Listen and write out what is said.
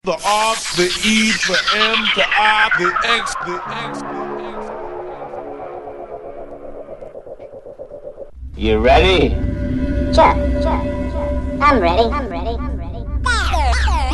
the R, the E, the M, the I, the X, the X, the X. You ready? Sure. I'm ready.